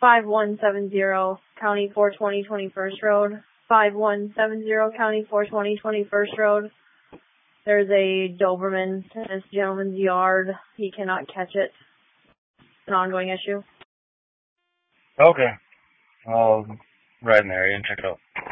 5170 County 420 21st Road. 5170 County 420 21st Road. There's a Doberman in this gentleman's yard. He cannot catch it. It's an ongoing issue. Okay. I'll ride in the area and check it out.